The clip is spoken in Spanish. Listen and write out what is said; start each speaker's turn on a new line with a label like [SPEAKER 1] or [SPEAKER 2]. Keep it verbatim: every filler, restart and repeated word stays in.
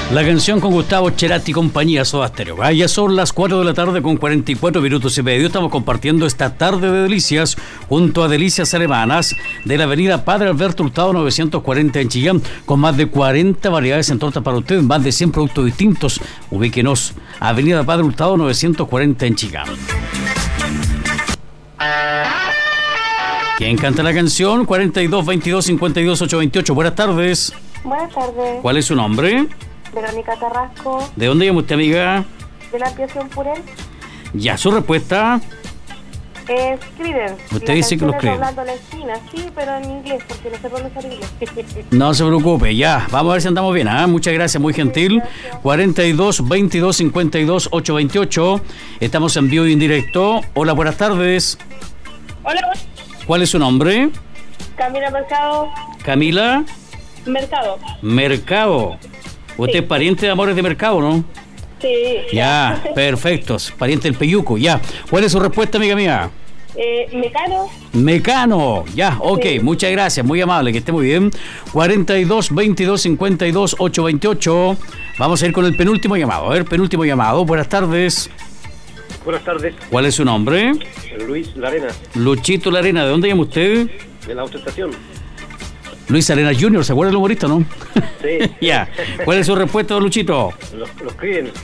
[SPEAKER 1] La canción con Gustavo Cerati y compañía, Soda Stereo. Ah, ya son las cuatro de la tarde con cuarenta y cuatro minutos y medio. Estamos compartiendo esta tarde de delicias junto a Delicias Alemanas de la avenida Padre Alberto Hurtado novecientos cuarenta en Chillán, con más de cuarenta variedades en tortas para ustedes, más de cien productos distintos. Ubíquenos, avenida Padre Hurtado novecientos cuarenta en Chillán. ¿Quién canta la canción? cuarenta y dos, veintidós, cincuenta y dos, ochocientos veintiocho. Buenas tardes.
[SPEAKER 2] Buenas tardes.
[SPEAKER 1] ¿Cuál es su nombre?
[SPEAKER 2] Verónica Carrasco.
[SPEAKER 1] ¿De dónde llama usted, amiga?
[SPEAKER 2] De la ampliación Purel.
[SPEAKER 1] Ya, su respuesta.
[SPEAKER 2] Es Creedence.
[SPEAKER 1] Usted dice que los cree.
[SPEAKER 2] Hablando a la esquina, sí, pero en inglés, porque no sé pronunciar inglés.
[SPEAKER 1] No se preocupe, ya. Vamos a ver si andamos bien. ¿eh? Muchas gracias, muy gentil. cuarenta y dos, veintidós, cincuenta y dos, ochocientos veintiocho. Estamos en vivo y en directo. Hola, buenas tardes.
[SPEAKER 2] Hola.
[SPEAKER 1] ¿Cuál es su nombre?
[SPEAKER 2] Camila Mercado.
[SPEAKER 1] Camila
[SPEAKER 2] Mercado.
[SPEAKER 1] Mercado. Usted
[SPEAKER 2] Sí.
[SPEAKER 1] es pariente de Amores de Mercado, ¿no?
[SPEAKER 2] Sí.
[SPEAKER 1] Ya, perfectos. Pariente del Peyuco, ya. ¿Cuál es su respuesta, amiga mía?
[SPEAKER 2] Eh, Mecano.
[SPEAKER 1] Mecano, ya, ok,
[SPEAKER 2] Sí.
[SPEAKER 1] muchas gracias, muy amable, que esté muy bien. cuarenta y dos, veintidós, cincuenta y dos, ochocientos veintiocho. Vamos a ir con el penúltimo llamado. A ver, penúltimo llamado. Buenas tardes.
[SPEAKER 3] Buenas tardes,
[SPEAKER 1] ¿Cuál es su nombre?
[SPEAKER 3] Luis Larena,
[SPEAKER 1] Luchito Larena. ¿De dónde llama usted?
[SPEAKER 3] de la autoestación.
[SPEAKER 1] Luis Arena junior, ¿se acuerda del humorista, no?
[SPEAKER 3] Sí.
[SPEAKER 1] Ya. ¿Cuál es su respuesta, don Luchito?
[SPEAKER 3] Los, los Creedence.